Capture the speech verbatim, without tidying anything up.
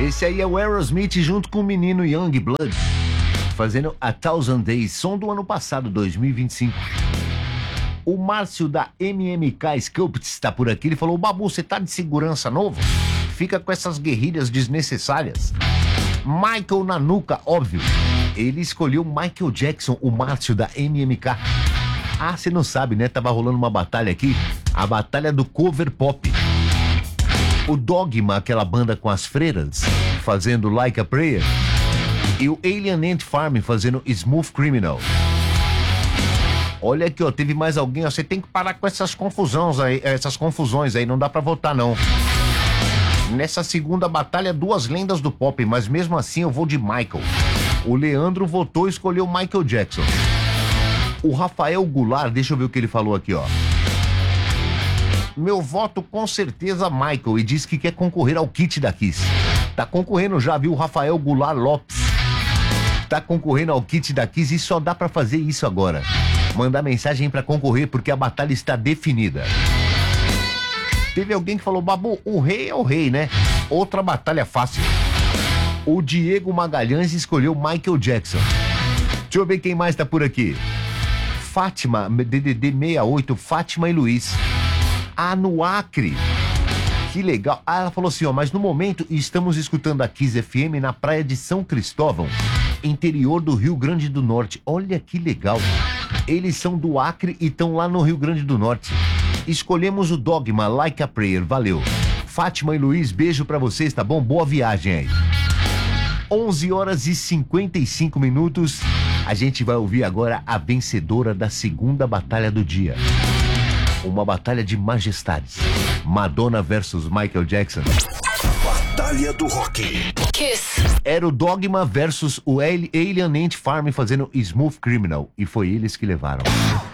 Esse aí é o Aerosmith junto com o menino Youngblood, fazendo A Thousand Days, som do ano passado, dois mil e vinte e cinco. O Márcio da M M K Sculpts está por aqui, ele falou: Babu, você tá de segurança novo? Fica com essas guerrilhas desnecessárias. Michael Nanuka, óbvio. Ele escolheu Michael Jackson, o Márcio da M M K. Ah, você não sabe, né? Tava rolando uma batalha aqui, a batalha do cover pop. O Dogma, aquela banda com as freiras, fazendo Like a Prayer. E o Alien Ant Farm fazendo Smooth Criminal. Olha aqui, ó, teve mais alguém, ó, você tem que parar com essas confusões aí, essas confusões aí, não dá pra votar não. Nessa segunda batalha, duas lendas do pop, mas mesmo assim eu vou de Michael. O Leandro votou e escolheu Michael Jackson. O Rafael Goulart, deixa eu ver o que ele falou aqui, ó. Meu voto com certeza Michael, e diz que quer concorrer ao kit da Kiss. Tá concorrendo já, viu? O Rafael Goulart Lopes. Tá concorrendo ao kit da Kiss e só dá pra fazer isso agora. Mandar mensagem pra concorrer porque a batalha está definida. Teve alguém que falou: Babu, o rei é o rei, né? Outra batalha fácil. O Diego Magalhães escolheu Michael Jackson. Deixa eu ver quem mais tá por aqui. Fátima, D D D sessenta e oito, Fátima e Luiz. Ah, no Acre. Que legal. Ah, ela falou assim, ó, mas no momento estamos escutando a Kiss F M na praia de São Cristóvão, interior do Rio Grande do Norte. Olha que legal. Eles são do Acre e estão lá no Rio Grande do Norte. Escolhemos o Dogma, Like a Prayer, valeu. Fátima e Luiz, beijo pra vocês, tá bom? Boa viagem aí. onze horas e cinquenta e cinco minutos. A gente vai ouvir agora a vencedora da segunda batalha do dia. Uma batalha de majestades. Madonna versus Michael Jackson. Batalha do Rock. Kiss. Era o Dogma versus o Alien Ant Farm fazendo Smooth Criminal. E foi eles que levaram.